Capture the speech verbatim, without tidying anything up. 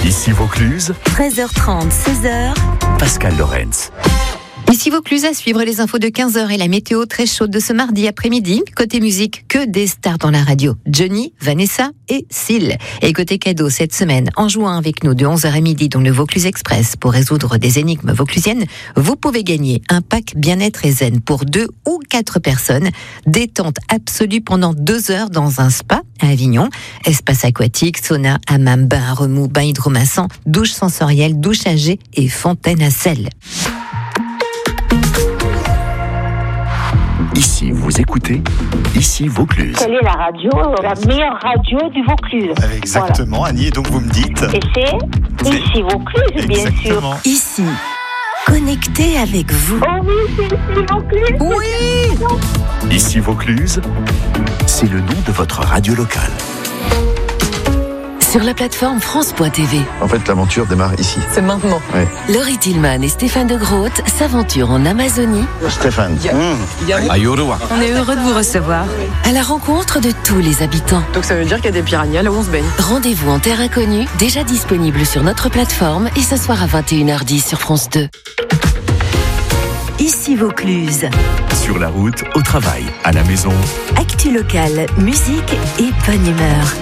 Ici Vaucluse, treize heures trente, seize heures. Pascal Lorenz. Ici Vaucluse, à suivre les infos de quinze heures et la météo très chaude de ce mardi après-midi. Côté musique, que des stars dans la radio. Johnny, Vanessa et Syl. Et côté cadeau, cette semaine, en jouant avec nous de onze heures à midi dans le Vaucluse Express pour résoudre des énigmes vauclusiennes, vous pouvez gagner un pack bien-être et zen pour deux ou quatre personnes. Détente absolue pendant deux heures dans un spa à Avignon. Espace aquatique, sauna, hammam, bain à remous, bain hydromassant, douche sensorielle, douche à jet et fontaine à sel. Ici, vous écoutez Ici Vaucluse. Quelle est la radio, la meilleure radio du Vaucluse? Exactement, voilà. Annie, donc vous me dites. Et c'est Ici Vaucluse, bien Exactement. sûr. Ici, connecté avec vous. Oh oui, c'est Ici Vaucluse. Oui. Ici Vaucluse, c'est le nom de votre radio locale. Sur la plateforme France point T V. En fait, l'aventure démarre ici. C'est maintenant. Ouais. Laurie Tillman et Stéphane de Groot s'aventurent en Amazonie Stéphane. Mmh. On est heureux de vous recevoir. à la rencontre de tous les habitants. Donc ça veut dire qu'il y a des piranhas là où on se baigne. Rendez-vous en terre inconnue, déjà disponible sur notre plateforme et ce soir à vingt et une heures dix sur France deux. Ici Vaucluse. Sur la route, au travail, à la maison. Actu locale, musique et bonne humeur.